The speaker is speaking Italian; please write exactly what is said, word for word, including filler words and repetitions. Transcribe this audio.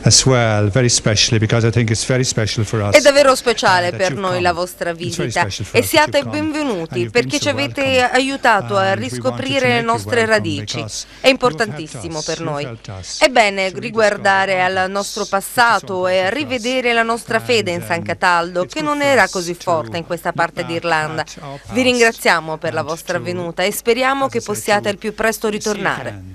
È davvero speciale per noi la vostra visita e siate benvenuti perché ci avete aiutato a riscoprire le nostre radici. È importantissimo per noi. È bene riguardare al nostro passato e rivedere la nostra fede in San Cataldo, che non era così forte in questa parte d'Irlanda. Vi ringraziamo per la vostra venuta e speriamo che possiate al più presto ritornare.